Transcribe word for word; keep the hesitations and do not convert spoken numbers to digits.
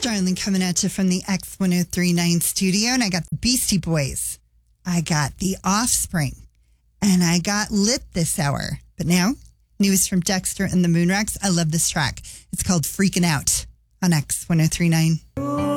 Darling coming at you from the X ten thirty-nine studio, and I got the Beastie Boys. I got The Offspring, and I got Lit this hour. But now, news from Dexter and the Moonrocks. I love this track. It's called Freaking Out on X ten thirty-nine.